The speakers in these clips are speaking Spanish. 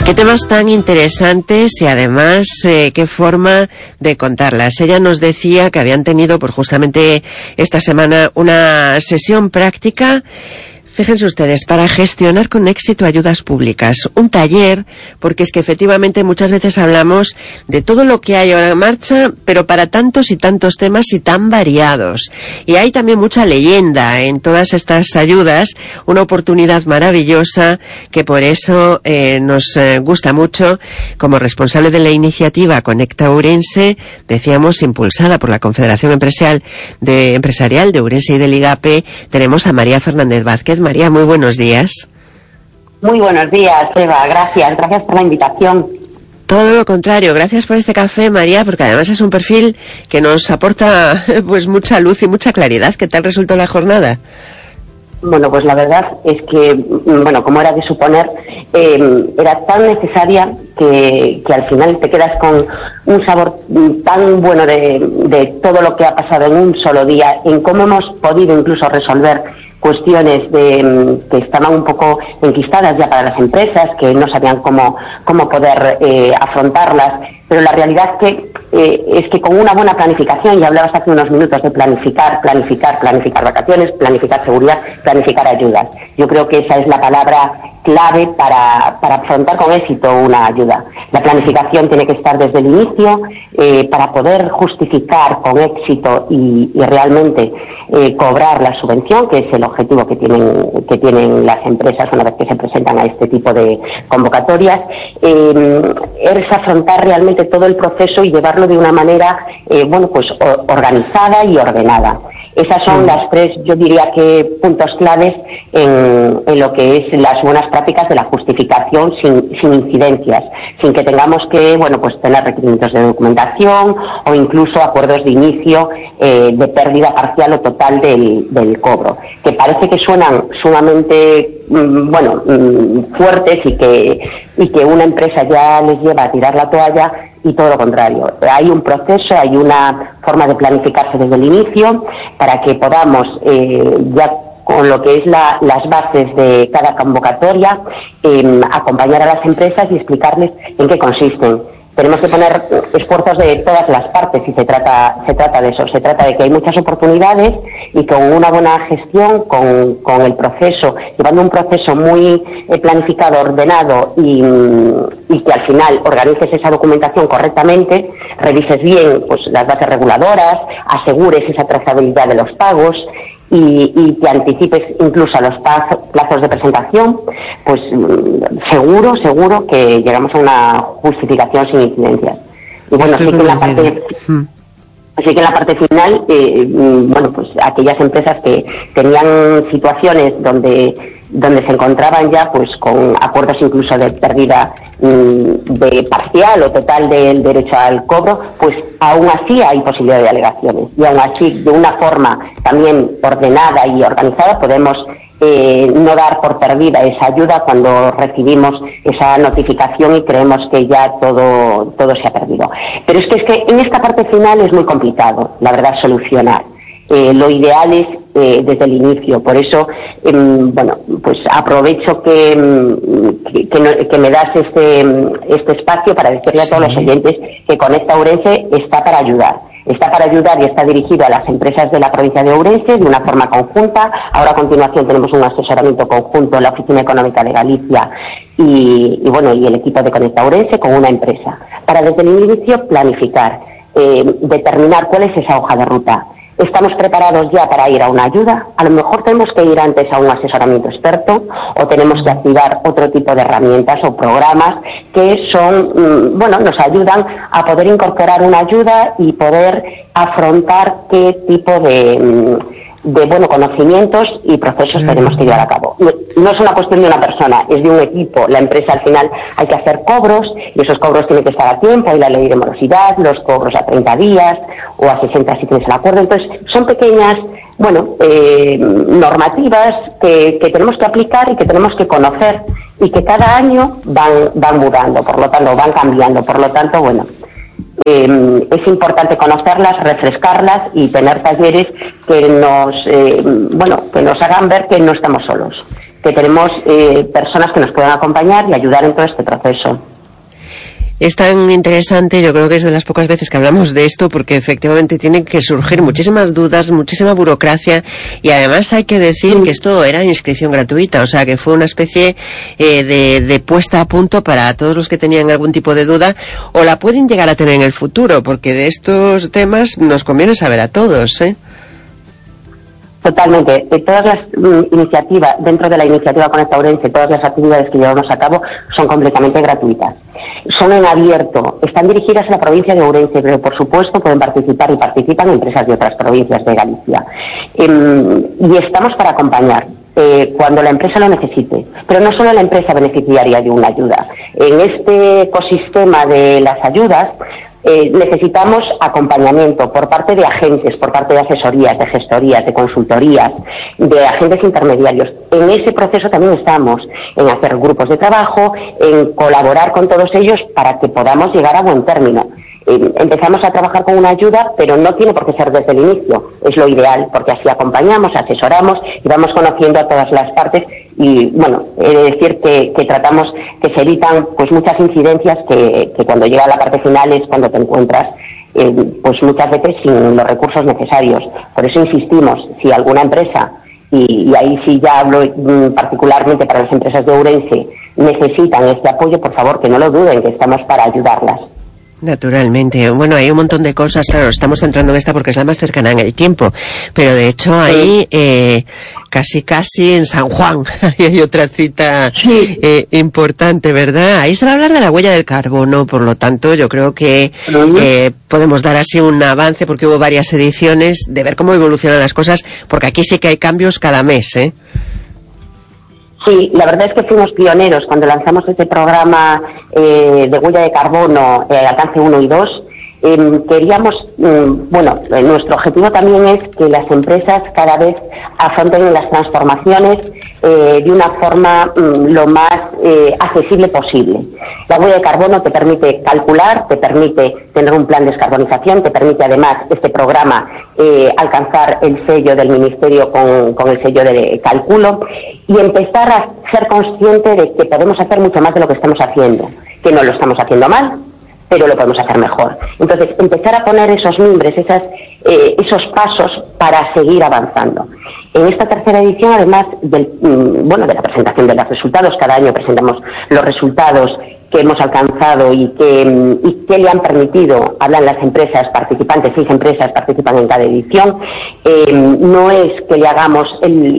Qué temas tan interesantes y además qué forma de contarlas. Ella nos decía que habían tenido justamente esta semana una sesión práctica. Fíjense ustedes, para gestionar con éxito ayudas públicas. Un taller, porque es que efectivamente muchas veces hablamos de todo lo que hay ahora en marcha, pero para tantos y tantos temas y tan variados. Y hay también mucha leyenda en todas estas ayudas, una oportunidad maravillosa que por eso nos gusta mucho. Como responsable de la iniciativa Conecta Ourense, decíamos, impulsada por la Confederación Empresarial de Ourense y del IGAPE, tenemos a María Fernández Vázquez. María, muy buenos días. Muy buenos días, Eva. Gracias por la invitación. Todo lo contrario, gracias por este café, María, porque además es un perfil que nos aporta pues mucha luz y mucha claridad. ¿Qué tal resultó la jornada? Bueno, pues la verdad es que, bueno, como era de suponer, era tan necesaria que al final te quedas con un sabor tan bueno de todo lo que ha pasado en un solo día, en cómo hemos podido incluso resolver cuestiones que estaban un poco enquistadas ya para las empresas, que no sabían cómo poder afrontarlas, pero la realidad es que con una buena planificación, ya hablabas hace unos minutos de planificar vacaciones, planificar seguridad, planificar ayudas. Yo creo que esa es la palabra clave para afrontar con éxito una ayuda. La planificación tiene que estar desde el inicio para poder justificar con éxito y realmente cobrar la subvención, que es el objetivo que tienen las empresas una vez que se presentan a este tipo de convocatorias. Es afrontar realmente todo el proceso y llevarlo de una manera organizada y ordenada. Esas son las tres, yo diría que puntos claves en lo que es las buenas prácticas de la justificación sin incidencias, sin que tengamos que, tener requerimientos de documentación o incluso acuerdos de inicio de pérdida parcial o total del cobro, que parece que suenan sumamente fuertes y que una empresa ya les lleva a tirar la toalla. Y todo lo contrario. Hay un proceso, hay una forma de planificarse desde el inicio para que podamos, ya con lo que es las bases de cada convocatoria, acompañar a las empresas y explicarles en qué consisten. Tenemos que poner esfuerzos de todas las partes y se trata de eso. Se trata de que hay muchas oportunidades y con una buena gestión, con el proceso, llevando un proceso muy planificado, ordenado y que al final organices esa documentación correctamente, revises bien las bases reguladoras, asegures esa trazabilidad de los pagos y te anticipes incluso a los plazos de presentación, pues seguro que llegamos a una justificación sin incidencias. Y bueno, sí que en la parte final, aquellas empresas que tenían situaciones donde se encontraban ya con acuerdos incluso de pérdida de parcial o total del derecho al cobro, pues aún así hay posibilidad de alegaciones y aún así de una forma también ordenada y organizada podemos no dar por perdida esa ayuda cuando recibimos esa notificación y creemos que ya todo se ha perdido. Pero es que en esta parte final es muy complicado, la verdad, solucionar. Lo ideal es desde el inicio. Por eso, aprovecho que me das este espacio para decirle a todos los oyentes que Conecta Ourense está para ayudar. Está para ayudar y está dirigido a las empresas de la provincia de Ourense de una forma conjunta. Ahora a continuación tenemos un asesoramiento conjunto en la Oficina Económica de Galicia y el equipo de Conecta Ourense con una empresa. Para desde el inicio planificar, determinar cuál es esa hoja de ruta. ¿Estamos preparados ya para ir a una ayuda? A lo mejor tenemos que ir antes a un asesoramiento experto o tenemos que activar otro tipo de herramientas o programas que nos ayudan a poder incorporar una ayuda y poder afrontar qué tipo de conocimientos y procesos tenemos que llevar a cabo. No es una cuestión de una persona, es de un equipo. La empresa al final hay que hacer cobros y esos cobros tienen que estar a tiempo. Hay la ley de morosidad, los cobros a 30 días o a 60 si tienes el acuerdo. Entonces son pequeñas normativas que tenemos que aplicar y que tenemos que conocer y que cada año van mudando, por lo tanto van cambiando. Por lo tanto, es importante conocerlas, refrescarlas y tener talleres que nos hagan ver que no estamos solos, que tenemos personas que nos puedan acompañar y ayudar en todo este proceso. Es tan interesante, yo creo que es de las pocas veces que hablamos de esto, porque efectivamente tienen que surgir muchísimas dudas, muchísima burocracia, y además hay que decir que esto era inscripción gratuita, o sea que fue una especie de puesta a punto para todos los que tenían algún tipo de duda, o la pueden llegar a tener en el futuro, porque de estos temas nos conviene saber a todos, ¿eh? Totalmente. Todas las iniciativas, dentro de la iniciativa Conecta Ourense, todas las actividades que llevamos a cabo son completamente gratuitas. Son en abierto, están dirigidas a la provincia de Ourense, pero por supuesto pueden participar y participan empresas de otras provincias de Galicia. Y estamos para acompañar cuando la empresa lo necesite. Pero no solo la empresa beneficiaria de una ayuda. En este ecosistema de las ayudas, necesitamos acompañamiento por parte de agentes, por parte de asesorías, de gestorías, de consultorías, de agentes intermediarios. En ese proceso también estamos, en hacer grupos de trabajo, en colaborar con todos ellos para que podamos llegar a buen término. Empezamos a trabajar con una ayuda, pero no tiene por qué ser desde el inicio, es lo ideal, porque así acompañamos, asesoramos y vamos conociendo a todas las partes y, bueno, he de decir que tratamos que se evitan pues muchas incidencias que cuando llega a la parte final es cuando te encuentras pues muchas veces sin los recursos necesarios. Por eso insistimos, si alguna empresa, y ahí sí ya hablo particularmente para las empresas de Ourense, necesitan este apoyo, por favor que no lo duden, que estamos para ayudarlas. Naturalmente. Bueno, hay un montón de cosas, claro, estamos centrando en esta porque es la más cercana en el tiempo, pero de hecho ahí casi en San Juan hay otra cita importante, ¿verdad? Ahí se va a hablar de la huella del carbono, por lo tanto yo creo que podemos dar así un avance, porque hubo varias ediciones, de ver cómo evolucionan las cosas, porque aquí sí que hay cambios cada mes, ¿eh? Sí, la verdad es que fuimos pioneros cuando lanzamos este programa de huella de carbono, alcance 1 y 2. Queríamos, nuestro objetivo también es que las empresas cada vez afronten las transformaciones de una forma lo más accesible posible. La huella de carbono te permite calcular, te permite tener un plan de descarbonización, te permite además este programa alcanzar el sello del Ministerio con el sello de cálculo y empezar a ser consciente de que podemos hacer mucho más de lo que estamos haciendo, que no lo estamos haciendo mal, pero lo podemos hacer mejor. Entonces, empezar a poner esos mimbres, esos pasos para seguir avanzando. En esta tercera edición, además de la presentación de los resultados, cada año presentamos los resultados que hemos alcanzado y que le han permitido, hablan las empresas participantes, 6 empresas participan en cada edición. No es que le hagamos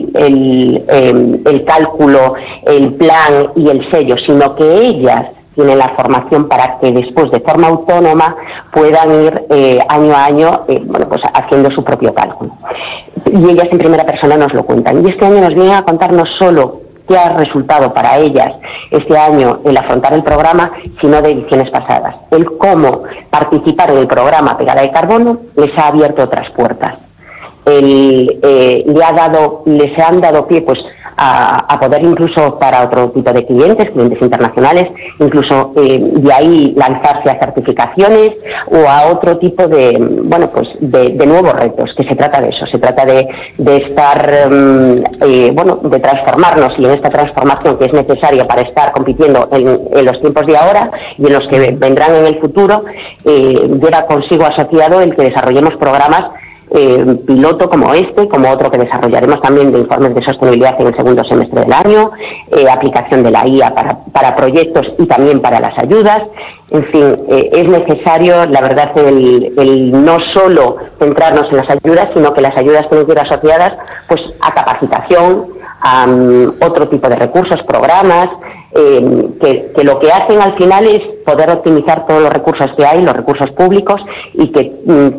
el cálculo, el plan y el sello, sino que ellas tienen la formación para que después de forma autónoma puedan ir año a año haciendo su propio cálculo. Y ellas en primera persona nos lo cuentan. Y este año nos vienen a contar no solo qué ha resultado para ellas este año el afrontar el programa, sino de ediciones pasadas. El cómo participar en el programa Pegada de Carbono les ha abierto otras puertas. Les han dado pie pues a poder incluso para otro tipo de clientes internacionales, incluso de ahí lanzarse a certificaciones o a otro tipo de nuevos retos, que se trata de eso, se trata de estar, de transformarnos, y en esta transformación que es necesaria para estar compitiendo en los tiempos de ahora y en los que vendrán en el futuro, lleva consigo asociado el que desarrollemos programas piloto como como otro que desarrollaremos también de informes de sostenibilidad en el segundo semestre del año, aplicación de la IA para proyectos y también para las ayudas. En fin, es necesario, la verdad, el no solo centrarnos en las ayudas, sino que las ayudas tienen que ir asociadas pues a capacitación, a otro tipo de recursos, programas, que lo que hacen al final es poder optimizar todos los recursos que hay, los recursos públicos, y que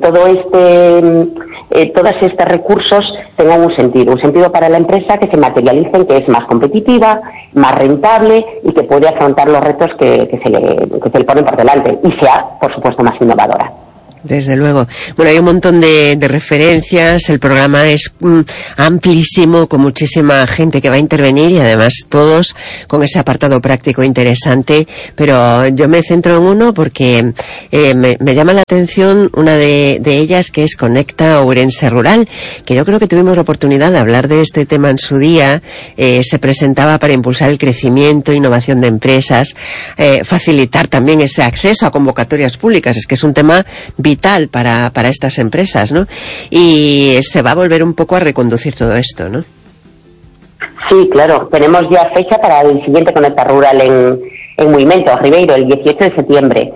todos estos recursos tengan un sentido para la empresa, que se materialicen, que es más competitiva, más rentable y que puede afrontar los retos que se le ponen por delante y sea, por supuesto, más innovadora. Desde luego. Bueno, hay un montón de referencias, el programa es amplísimo, con muchísima gente que va a intervenir y además todos con ese apartado práctico interesante, pero yo me centro en uno porque me llama la atención una de ellas, que es Conecta Ourense Rural, que yo creo que tuvimos la oportunidad de hablar de este tema en su día. Se presentaba para impulsar el crecimiento, innovación de empresas, facilitar también ese acceso a convocatorias públicas, es que es un tema vital para estas empresas, ¿no? Y se va a volver un poco a reconducir todo esto, ¿no? Sí, claro. Tenemos ya fecha para el siguiente Conecta Rural en Movimiento, Ribeiro, el 18 de septiembre.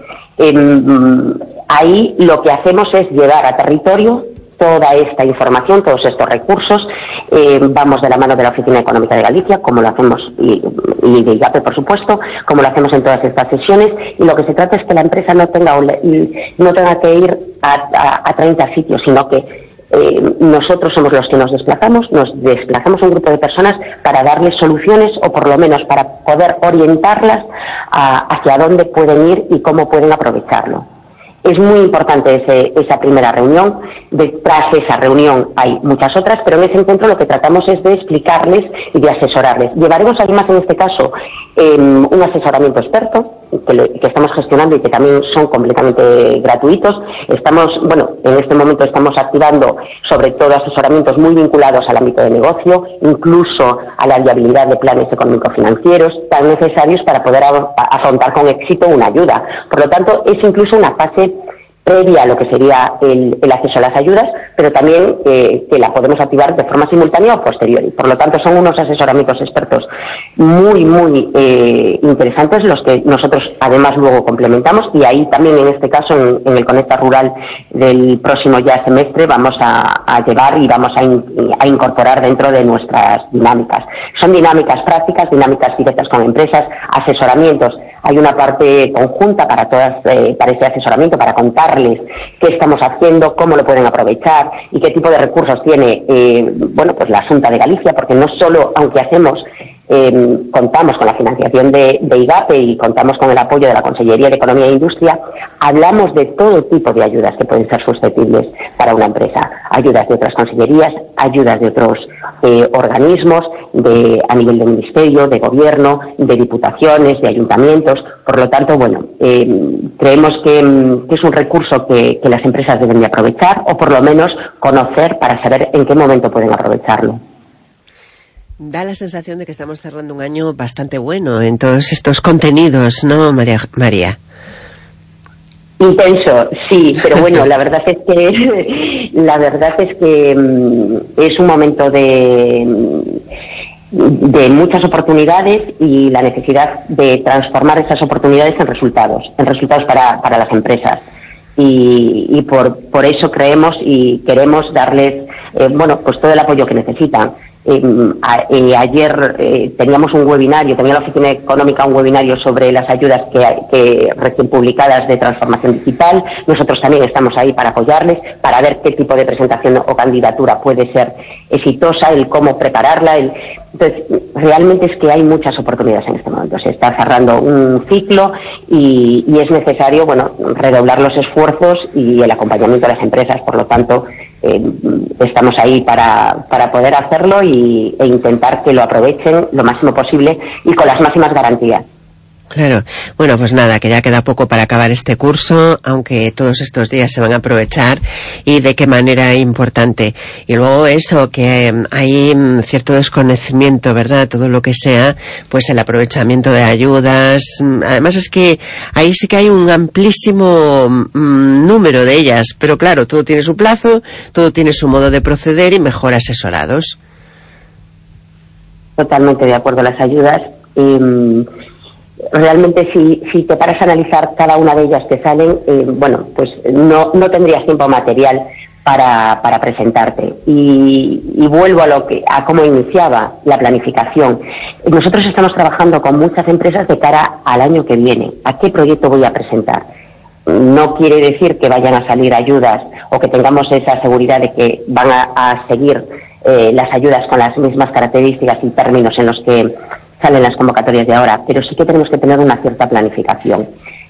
Ahí lo que hacemos es llevar a territorio toda esta información, todos estos recursos. Vamos de la mano de la Oficina Económica de Galicia, como lo hacemos, y de IGAPE, por supuesto, como lo hacemos en todas estas sesiones, y lo que se trata es que la empresa no tenga que ir a 30 sitios, sino que nosotros somos los que nos desplazamos un grupo de personas para darles soluciones, o por lo menos para poder orientarlas hacia dónde pueden ir y cómo pueden aprovecharlo. Es muy importante esa primera reunión. Detrás de esa reunión hay muchas otras, pero en ese encuentro lo que tratamos es de explicarles y de asesorarles. Llevaremos además en este caso un asesoramiento experto que estamos gestionando y que también son completamente gratuitos. En este momento estamos activando sobre todo asesoramientos muy vinculados al ámbito de negocio, incluso a la viabilidad de planes económico-financieros tan necesarios para poder afrontar con éxito una ayuda. Por lo tanto, es incluso una fase previa a lo que sería el acceso a las ayudas, pero también que la podemos activar de forma simultánea o posterior. Por lo tanto, son unos asesoramientos expertos muy, muy interesantes, los que nosotros además luego complementamos, y ahí también en este caso, en el Conecta Rural del próximo ya semestre, vamos a llevar y vamos a incorporar dentro de nuestras dinámicas. Son dinámicas prácticas, dinámicas directas con empresas, asesoramientos. Hay una parte conjunta para ese asesoramiento, para contarles qué estamos haciendo, cómo lo pueden aprovechar y qué tipo de recursos tiene pues la Xunta de Galicia, porque no solo, aunque contamos con la financiación de IGAPE y contamos con el apoyo de la Consellería de Economía e Industria, hablamos de todo tipo de ayudas que pueden ser susceptibles para una empresa. Ayudas de otras consellerías, ayudas de otros organismos, a nivel de ministerio, de gobierno, de diputaciones, de ayuntamientos. Por lo tanto, creemos que es un recurso que las empresas deben de aprovechar, o por lo menos conocer para saber en qué momento pueden aprovecharlo. Da la sensación de que estamos cerrando un año bastante bueno en todos estos contenidos, ¿no, María? Intenso, sí, pero bueno, la verdad es que es un momento de muchas oportunidades y la necesidad de transformar esas oportunidades en resultados para las empresas. Y por eso creemos y queremos darles pues todo el apoyo que necesitan. Ayer teníamos un webinario, tenía la Oficina Económica un webinario sobre las ayudas que recién publicadas de transformación digital. Nosotros también estamos ahí para apoyarles, para ver qué tipo de presentación o candidatura puede ser exitosa, el cómo prepararla. Entonces, realmente es que hay muchas oportunidades en este momento. Se está cerrando un ciclo y es necesario, redoblar los esfuerzos y el acompañamiento de las empresas. Por lo tanto, estamos ahí para poder hacerlo e intentar que lo aprovechen lo máximo posible y con las máximas garantías. Claro. Bueno, pues nada, que ya queda poco para acabar este curso, aunque todos estos días se van a aprovechar, y de qué manera importante. Y luego eso, que hay cierto desconocimiento, ¿verdad? Todo lo que sea, pues el aprovechamiento de ayudas. Además es que ahí sí que hay un amplísimo número de ellas, pero claro, todo tiene su plazo, todo tiene su modo de proceder y mejor asesorados. Totalmente de acuerdo. Las ayudas, realmente si te paras a analizar cada una de ellas que salen, pues no tendrías tiempo material para presentarte. Y vuelvo a cómo iniciaba la planificación. Nosotros estamos trabajando con muchas empresas de cara al año que viene. ¿A qué proyecto voy a presentar? No quiere decir que vayan a salir ayudas o que tengamos esa seguridad de que van a seguir las ayudas con las mismas características y términos en los que salen las convocatorias de ahora, pero sí que tenemos que tener una cierta planificación.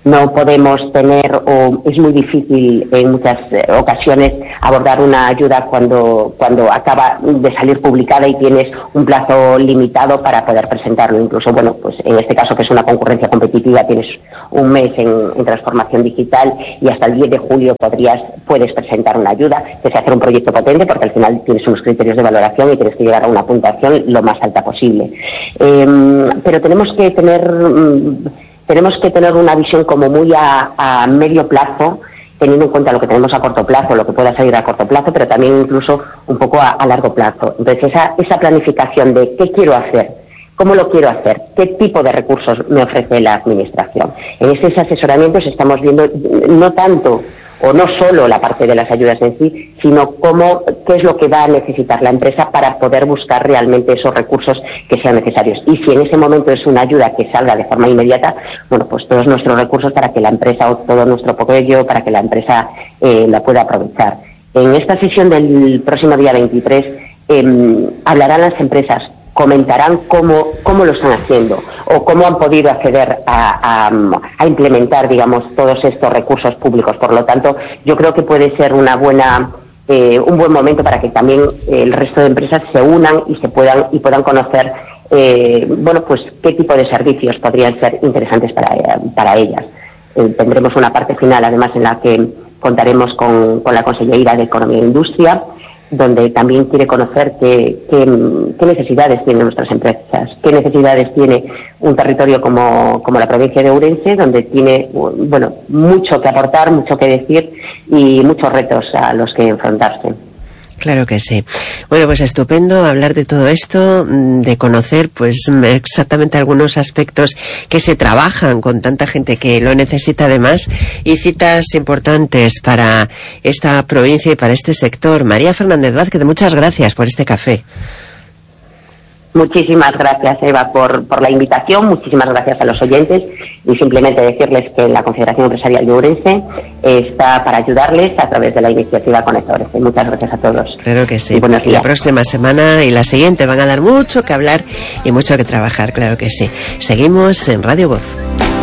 no podemos tener, o es muy difícil en muchas ocasiones abordar una ayuda cuando acaba de salir publicada y tienes un plazo limitado para poder presentarlo. Incluso, bueno, pues en este caso, que es una concurrencia competitiva, tienes un mes en transformación digital y hasta el 10 de julio puedes presentar una ayuda, que se hace un proyecto potente, porque al final tienes unos criterios de valoración y tienes que llegar a una puntuación lo más alta posible. Pero tenemos que tener una visión como muy a medio plazo, teniendo en cuenta lo que tenemos a corto plazo, lo que pueda salir a corto plazo, pero también incluso un poco a largo plazo. Entonces, esa planificación de qué quiero hacer, cómo lo quiero hacer, qué tipo de recursos me ofrece la administración. En esos asesoramientos estamos viendo no tanto o no solo la parte de las ayudas en sí, sino qué es lo que va a necesitar la empresa para poder buscar realmente esos recursos que sean necesarios. Y si en ese momento es una ayuda que salga de forma inmediata, bueno, pues todos nuestros recursos para que la empresa, o todo nuestro apoyo para que la empresa la pueda aprovechar. En esta sesión del próximo día 23 hablarán las empresas, comentarán cómo lo están haciendo o cómo han podido acceder a implementar, digamos, todos estos recursos públicos. Por lo tanto, yo creo que puede ser un buen momento para que también el resto de empresas se unan y puedan conocer bueno, pues qué tipo de servicios podrían ser interesantes para ellas. Tendremos una parte final, además, en la que contaremos con la Consellería de Economía e Industria, donde también quiere conocer qué necesidades tienen nuestras empresas, qué necesidades tiene un territorio como la provincia de Ourense, donde tiene, bueno, mucho que aportar, mucho que decir y muchos retos a los que enfrentarse. Claro que sí. Bueno, pues estupendo hablar de todo esto, de conocer pues exactamente algunos aspectos que se trabajan con tanta gente que lo necesita además, y citas importantes para esta provincia y para este sector. María Fernández Vázquez, muchas gracias por este café. Muchísimas gracias, Eva, por la invitación. Muchísimas gracias a los oyentes, y simplemente decirles que la Confederación Empresarial de Ourense está para ayudarles a través de la iniciativa Conectores. Muchas gracias a todos. Claro que sí. Y buenos días. La próxima semana y la siguiente van a dar mucho que hablar y mucho que trabajar, claro que sí. Seguimos en Radio Voz.